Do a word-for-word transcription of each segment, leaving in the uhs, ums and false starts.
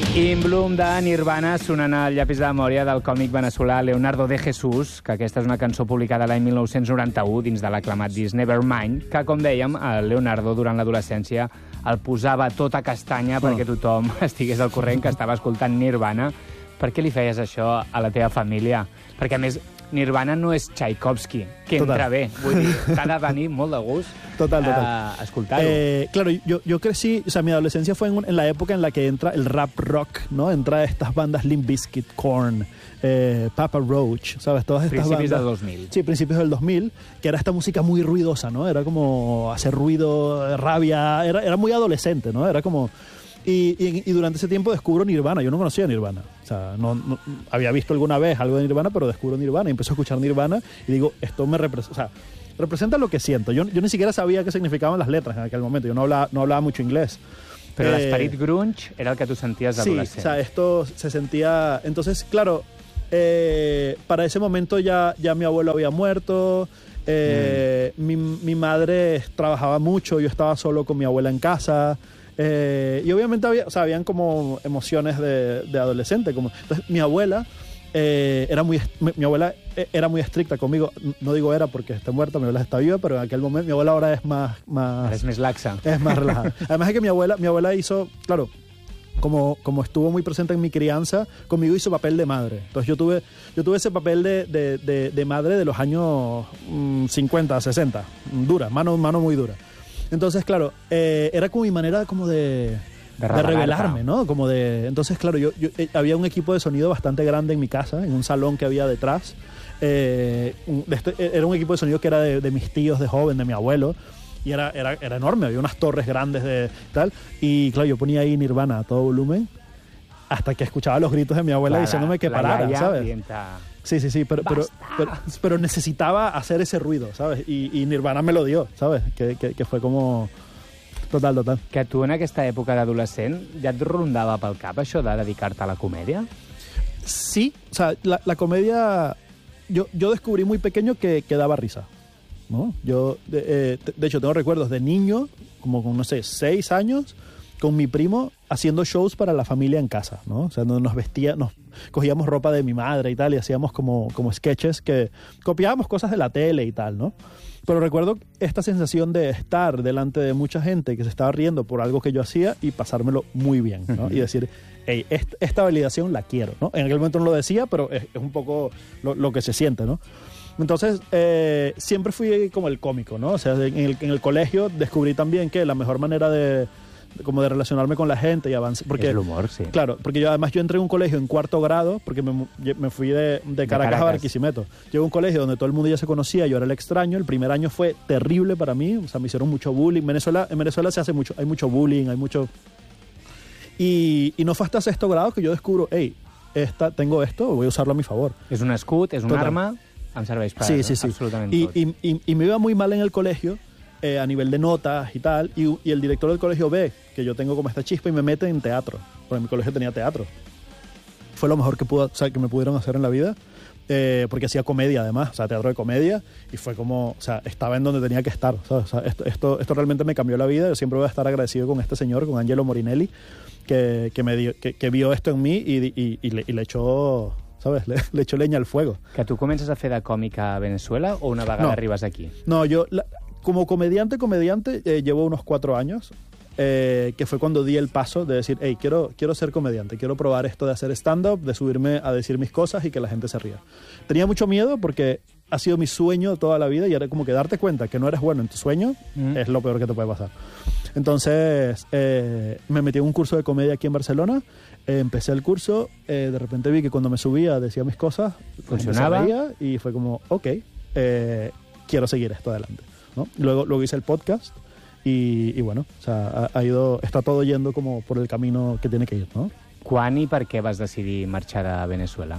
In Bloom de Nirvana sonant al llapis de memòria del còmic veneçolà Leonardo de Jesús, que aquesta és una cançó publicada l'any mil nou-cents noranta-u dins de l'aclamat disc Nevermind, que, com dèiem, el Leonardo durant l'adolescència el posava tota castanya oh. perquè tothom estigués al corrent que estava escoltant Nirvana. Per què li feies això a la teva família? Perquè, a més, Nirvana no és Tchaikovsky, que total. Entra bé. Vull dir, t'ha de venir molt de gust total, total. Uh, escoltar-ho. Eh, claro, yo, yo crecí, o sea, mi adolescencia fue en, en la época en la que entra el rap rock, ¿no? Entra estas bandas Limp Bizkit, Korn, eh, Papa Roach, ¿sabes? Todas estas principios bandas. Principios del dos mil. Sí, principios del dos mil, que era esta música muy ruidosa, ¿no? Era como hacer ruido, rabia, era, era muy adolescente, ¿no? Era como... Y, y, y durante ese tiempo descubro Nirvana. Yo no conocía Nirvana. O sea, no, no, había visto alguna vez algo de Nirvana, pero descubro Nirvana y empiezo a escuchar Nirvana y digo, esto me representa, o sea, representa lo que siento. Yo, yo ni siquiera sabía qué significaban las letras en aquel momento. Yo no hablaba, no hablaba mucho inglés. Pero eh, l'esperit grunge era el que tú sentías de adolescente. Sí, o sea, esto se sentía... Entonces, claro, eh, para ese momento ya, ya mi abuelo había muerto, eh, mm. mi, mi madre trabajaba mucho, yo estaba solo con mi abuela en casa... Eh, y obviamente había, o sea, habían como emociones de, de adolescente. Como, entonces, mi abuela, eh, era muy, mi, mi abuela era muy estricta conmigo. No digo era porque está muerta, mi abuela está viva, pero en aquel momento mi abuela ahora es más... más es más laxa. Es más relajada. Además es que mi abuela, mi abuela hizo, claro, como, como estuvo muy presente en mi crianza, conmigo hizo papel de madre. Entonces yo tuve, yo tuve ese papel de, de, de, de madre de los años mmm, cincuenta, sesenta. Dura, mano, mano muy dura. Entonces, claro, eh, era como mi manera como de, de, de revelarme, ¿no? Como de, entonces, claro, yo, yo eh, había un equipo de sonido bastante grande en mi casa, en un salón que había detrás. Eh, un, de este, era un equipo de sonido que era de, de mis tíos de joven, de mi abuelo, y era, era, era enorme, había unas torres grandes de tal. Y claro, yo ponía ahí Nirvana a todo volumen hasta que escuchaba los gritos de mi abuela claro, diciéndome que parara, ¿sabes? Vienta. Sí, sí, sí, pero, pero, pero, pero necesitaba hacer ese ruido, ¿sabes? Y, y Nirvana me lo dio, ¿sabes? Que, que, que fue como... Total, total. Que tu en aquesta època d'adolescent ja et rondava pel cap això de dedicar-te a la comèdia? Sí, o sea, la, la comedia... Yo, yo descubrí muy pequeño que, que daba risa, ¿no? Yo, de, eh, de hecho, tengo recuerdos de niño, como con, no sé, seis años... con mi primo haciendo shows para la familia en casa, ¿no? O sea, nos vestía, nos cogíamos ropa de mi madre y tal y hacíamos como, como sketches que copiábamos cosas de la tele y tal, ¿no? Pero recuerdo esta sensación de estar delante de mucha gente que se estaba riendo por algo que yo hacía y pasármelo muy bien, ¿no? Uh-huh. Y decir, hey, esta, esta validación la quiero, ¿no? En aquel momento no lo decía, pero es, es un poco lo, lo que se siente, ¿no? Entonces, eh, siempre fui como el cómico, ¿no? O sea, en el, en el colegio descubrí también que la mejor manera de como de relacionarme con la gente y avanzar. Porque, es el humor, sí. Claro, porque yo además yo entré en un colegio en cuarto grado, porque me, me fui de, de, Caracas de Caracas a Barquisimeto. Llegué a un colegio donde todo el mundo ya se conocía, yo era el extraño. El primer año fue terrible para mí, o sea, me hicieron mucho bullying. Venezuela, en Venezuela se hace mucho, hay mucho bullying, hay mucho... Y, y no fue hasta sexto grado que yo descubro, hey, esta, tengo esto, voy a usarlo a mi favor. És un escut, és un Total. Arma, em serveix per sí, sí, sí. absolutament y, tot. Y, y, y me iba muy mal en el colegio, Eh, a nivel de notas y tal, y, y el director del colegio ve que yo tengo como esta chispa y me mete en teatro, porque mi colegio tenía teatro. Fue lo mejor que, pudo, o sea, que me pudieron hacer en la vida, eh, porque hacía comedia además, o sea, teatro de comedia, y fue como, o sea, estaba en donde tenía que estar, ¿sabes? O sea, esto, esto, esto realmente me cambió la vida. Yo siempre voy a estar agradecido con este señor, con Angelo Morinelli, que, que, me dio, que, que vio esto en mí y, y, y, le, y le echó... ¿Sabes? Le, le echó leña al fuego. Que tu comences a fer de còmic a Venezuela o una vegada no. arribes aquí? No, yo... La, Como comediante, comediante, eh, llevo unos cuatro años, eh, que fue cuando di el paso de decir, hey, quiero, quiero ser comediante, quiero probar esto de hacer stand-up, de subirme a decir mis cosas y que la gente se ría. Tenía mucho miedo porque ha sido mi sueño toda la vida y era como que darte cuenta que no eres bueno en tu sueño mm. es lo peor que te puede pasar. Entonces, eh, me metí en un curso de comedia aquí en Barcelona, eh, empecé el curso, eh, de repente vi que cuando me subía decía mis cosas, funcionaba y fue como, ok, eh, quiero seguir esto adelante. ¿No? Luego, luego hice el podcast y, y bueno, o sea, ha, ha ido, está todo yendo como por el camino que tiene que ir, ¿no? Quan i per què vas decidir marxar a Venezuela?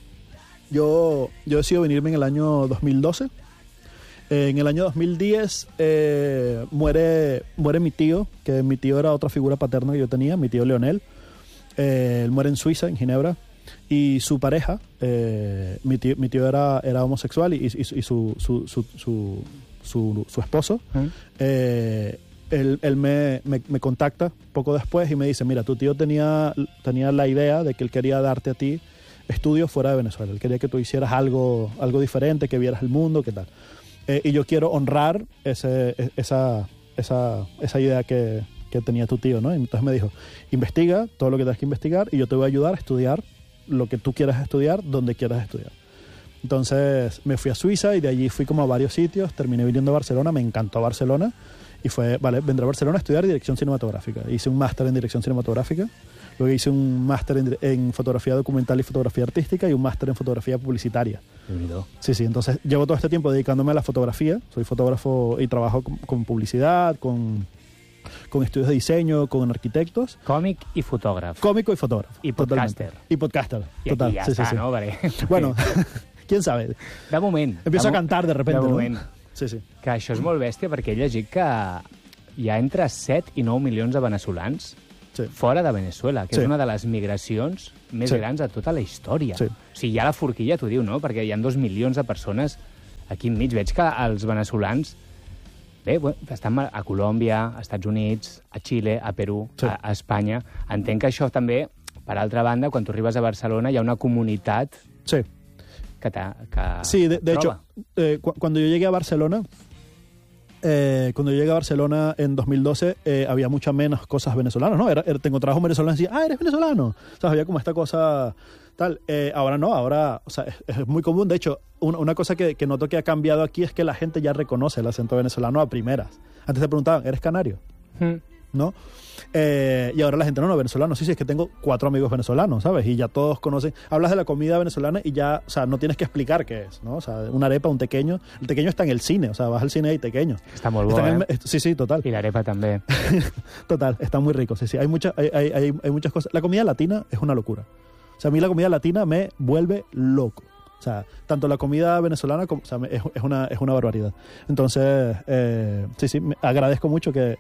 Yo, yo decido venirme en el año dos mil doce. Eh, en el año dos mil diez eh, muere, muere mi tío, que mi tío era otra figura paterna que yo tenía, mi tío Leonel. Eh, él muere en Suiza, en Ginebra. Y su pareja, eh, mi tío, mi tío era, era homosexual y, y, y su, su, su, su, su, su esposo ¿Mm? eh, él, él me, me, me contacta poco después y me dice, mira, tu tío tenía, tenía la idea de que él quería darte a ti estudios fuera de Venezuela. Él quería que tú hicieras algo, algo diferente, que vieras el mundo, qué tal. Eh, y yo quiero honrar ese, esa, esa, esa idea que, que tenía tu tío, ¿no? Y entonces me dijo, investiga todo lo que tengas que investigar y yo te voy a ayudar a estudiar lo que tú quieras estudiar, donde quieras estudiar. Entonces me fui a Suiza y de allí fui como a varios sitios, terminé viniendo a Barcelona, me encantó Barcelona. Y fue, vale, vendré a Barcelona a estudiar dirección cinematográfica. Hice un máster en dirección cinematográfica, luego hice un máster en, en fotografía documental y fotografía artística y un máster en fotografía publicitaria. Sí, sí, entonces llevo todo este tiempo dedicándome a la fotografía. Soy fotógrafo y trabajo con, con publicidad, con, con estudios de diseño, con arquitectos. Còmic i fotògraf. Cómico y fotógrafo. I podcaster. Totalmente. Y podcaster, I total. aquí ja sí, està, sí, sí. no? Perquè... Bueno, quién sabe. De moment. Empiezo de a cantar de repente, de ¿no? moment. Sí, sí. Que això és molt bèstia perquè he llegit que hi ha entre set i nou milions de veneçolans Sí. fora de Venezuela, que Sí. és una de les migracions més Sí. grans de tota la història. Sí. O sigui, ja la forquilla t'ho diu, no? Perquè hi ha dos milions de persones aquí enmig. Veig que els veneçolans bé, bueno, estan a Colòmbia, a Estats Units, a Xile, a Perú, Sí. a, a Espanya. Entenc que això també, per altra banda, quan tu arribes a Barcelona hi ha una comunitat Sí. que, ta, que Sí, de, de troba. hecho, eh, cu cuando yo llegué a Barcelona, eh, cuando yo llegué a Barcelona en dos mil doce, eh, había muchas menos cosas venezolanas, ¿no? Era, era, te encontrabas un venezolano y decías, ah, eres venezolano. O sea, había como esta cosa tal. Eh, ahora no, ahora, o sea, es, es muy común. De hecho, una, una cosa que, que noto que ha cambiado aquí es que la gente ya reconoce el acento venezolano a primeras. Antes te preguntaban, ¿eres canario? Mm. ¿No? Eh, y ahora la gente, no, no, venezolano, sí, sí, es que tengo cuatro amigos venezolanos, ¿sabes? Y ya todos conocen, hablas de la comida venezolana y ya, o sea, no tienes que explicar qué es, ¿no? O sea, una arepa, un tequeño, el tequeño está en el cine, o sea, vas al cine y hay tequeño. Està molt bo, Está en eh? el- sí, sí, total. I l'arepa també. Total, está muy rico, sí, sí. Hay, mucha, hay, hay, hay, hay muchas cosas. La comida latina es una locura. O sea, a mí la comida latina me vuelve loco. O sea, tanto la comida venezolana como, o sea, me- es, es, una, es una barbaridad. Entonces, eh, sí, sí, me agradezco mucho que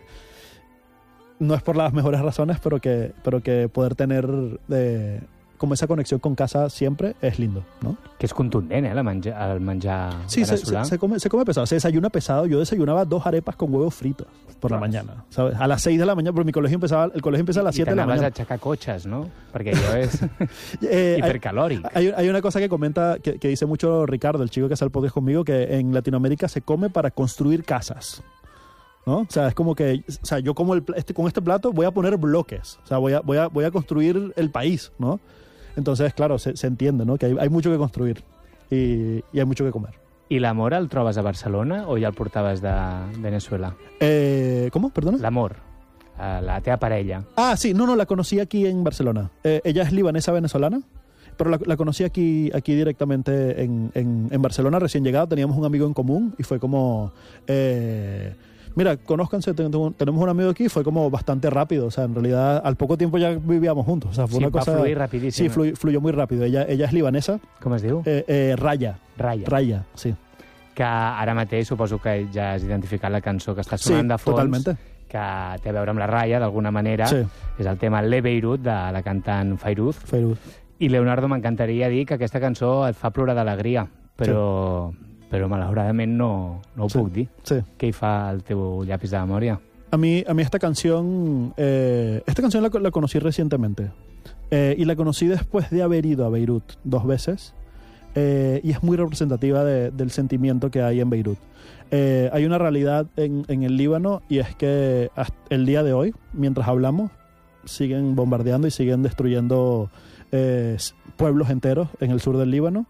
no es por las mejores razones, pero que, pero que poder tener eh, como esa conexión con casa siempre es lindo, ¿no? Que és contundent, eh, la menja, el menjar Sí, se, veneçolà. se, se come, se come pesado, se desayuna pesado. Yo desayunaba dos arepas con huevos fritos por la Ostras. mañana, ¿sabes? A las seis de la mañana, porque mi colegio empezaba, el colegio empieza a las I siete de la t'anaves a mañana. aixecar cotxes, no? Perquè allò és Eh, hay- hipercalòric. Hay, hay una cosa que comenta, que, que dice mucho Ricardo, el chico que hace el podcast conmigo, que en Latinoamérica se come para construir casas, ¿no? O sea, es como que, o sea, yo como el, pla- este, con este plato voy a poner bloques, o sea, voy a, voy a, voy a construir el país, ¿no? Entonces, claro, se, se entiende, ¿no? Que hay, hay mucho que construir y, y hay mucho que comer. I l'amor el trobes a Barcelona o ja el portaves de Venezuela? Eh, ¿Cómo? Perdona. L'amor, eh, la teva parella. Ah, sí, no, no, la conocí aquí en Barcelona. Eh, ella es libanesa venezolana, pero la, la conocí aquí, aquí directamente en, en, en Barcelona, recién llegada. Teníamos un amigo en común y fue como, eh, mira, conózcanse, ten- ten- tenemos un amigo aquí. Fue como bastante rápido, o sea, en realidad al poco tiempo ya vivíamos juntos. O sea, fue Sí, una va cosa... fluir rapidíssim. Sí, fluy- fluyó muy rápido. Ella, ella es libanesa, Com es diu? eh, eh, Raya, Raya. Raya, sí. Que ara mateix suposo que ja has identificat la cançó que està Sí, sonant de fons. totalmente. Que té a veure amb la Raya, d'alguna manera. Sí. És el tema Le Beirut, de la cantant Fairuz. Feiruz. I, Leonardo, m'encantaria dir que aquesta cançó et fa plorar d'alegria, però, però malauradament no, no ho Sí. puc dir. Sí. Què hi fa el teu llapis de memòria? A mí, a mí esta canción, eh, esta canción la, la conocí recientemente. Eh, y la conocí después de haber ido a Beirut dos veces. Eh, y es muy representativa de- del sentimiento que hay en Beirut. Eh, hay una realidad en, en el Líbano y es que hasta el día de hoy, mientras hablamos, siguen bombardeando y siguen destruyendo eh, s- pueblos enteros en el sur del Líbano.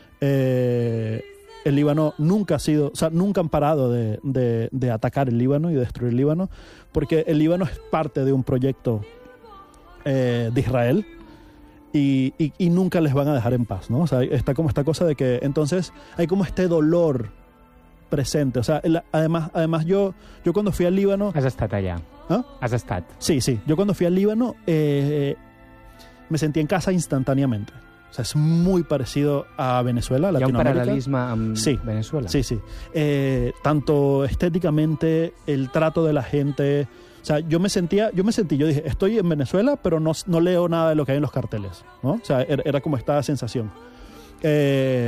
Eh, el Líbano nunca ha sido, o sea, nunca han parado de, de- de atacar el Líbano y de destruir el Líbano, porque el Líbano es parte de un proyecto eh, de Israel y, y- y nunca les van a dejar en paz, ¿no? O sea, está como esta cosa de que entonces hay como este dolor presente. O sea, el- además, además yo, yo cuando fui al Líbano... Has estat allà. ¿Ah? Has estat. Sí, sí. Yo cuando fui al Líbano eh, me sentí en casa instantáneamente. O sea, es muy parecido a Venezuela, Hi ha un Latinoamérica. paral·lelisme amb Sí. Venezuela? Sí, sí. Eh, tanto estéticamente, el trato de la gente. O sea, yo me sentía, yo me sentí, yo dije, estoy en Venezuela, pero no, no leo nada de lo que hay en los carteles, ¿no? O sea, era, era como esta sensación. Eh,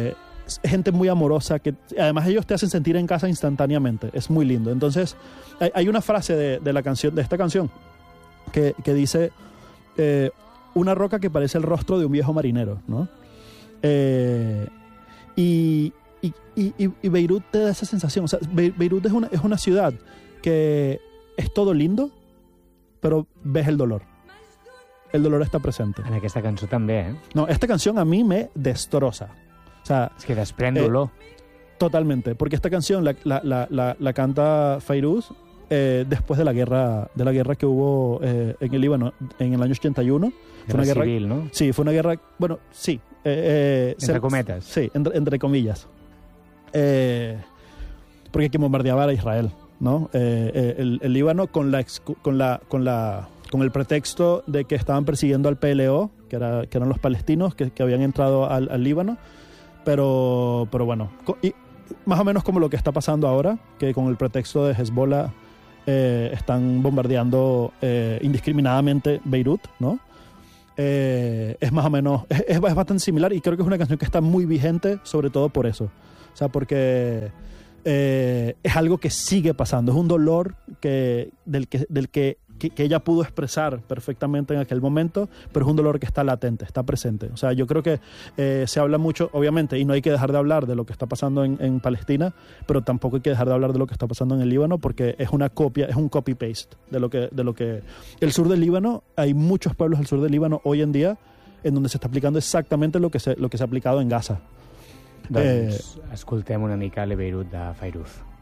es gente muy amorosa, que además ellos te hacen sentir en casa instantáneamente. Es muy lindo. Entonces, hay, hay una frase de, de, la canción, de esta canción que, que dice, eh, una roca que parece el rostro de un viejo marinero, ¿no? Eh, y, y, y, y Beirut te da esa sensación. O sea, Be- Beirut es una, es una ciudad que es todo lindo, pero ves el dolor. El dolor está presente. En aquesta cançó també, eh? No, esta canción a mí me destroza. O sea, És que desprèn dolor. Eh, totalmente, porque esta canción la, la, la, la, la canta Fairuz eh, después de la guerra de la guerra que hubo eh, en el Líbano en el año ochenta y uno. Guerra Fue una guerra civil, ¿no? Sí, fue una guerra, bueno, sí. Eh, eh, Entre se, cometas. Sí, entre, entre comillas. Eh, porque hay que bombardear a Israel, ¿no? Eh, eh, el, el Líbano con la, con la con la con el pretexto de que estaban persiguiendo al P L O, que, era, que eran los palestinos que, que habían entrado al, al Líbano, pero, pero bueno, y más o menos como lo que está pasando ahora, que con el pretexto de Hezbollah eh, están bombardeando eh, indiscriminadamente Beirut, ¿no? Eh, es más o menos, es, es bastante similar y creo que es una canción que está muy vigente, sobre todo por eso. O sea, porque eh, es algo que sigue pasando, es un dolor que, del, que, del que, que, que ella pudo expresar perfectamente en aquel momento, pero es un dolor que está latente, está presente. O sea, yo creo que eh, se habla mucho, obviamente, y no hay que dejar de hablar de lo que está pasando en, en Palestina, pero tampoco hay que dejar de hablar de lo que está pasando en el Líbano, porque es una copia, es un copy-paste de lo que, de lo que... El sur del Líbano, hay muchos pueblos del sur del Líbano hoy en día en donde se está aplicando exactamente lo que se, lo que se ha aplicado en Gaza. Doncs eh, escoltem una mica Le Beirut de Fairuz.